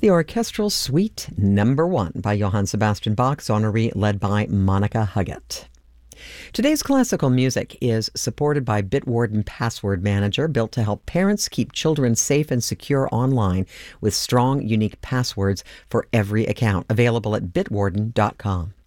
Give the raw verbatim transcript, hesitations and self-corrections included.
The Orchestral Suite Number One by Johann Sebastian Bach, Sonnerie led by Monica Huggett. Today's classical music is supported by Bitwarden Password Manager, built to help parents keep children safe and secure online with strong, unique passwords for every account. Available at bitwarden dot com.